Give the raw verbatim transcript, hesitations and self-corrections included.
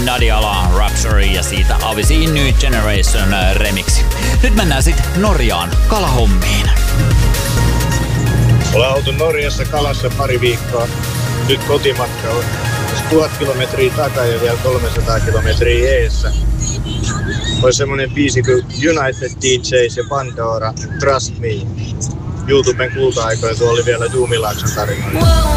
Nadiala Rhapsody ja siitä Avicii New Generation remixi. Nyt mennään sitten Norjaan kalahommiin. Ollaan oltu Norjassa kalassa pari viikkoa. Nyt kotimatkalla. Tuhat kilometriä takaa ja vielä kolmesataa kilometriä eessä. Olisi semmonen biisi kuin United D Js ja Pandora, Trust Me. YouTuben kulta-aikoina tuo oli vielä Duumilaakson tarinoita.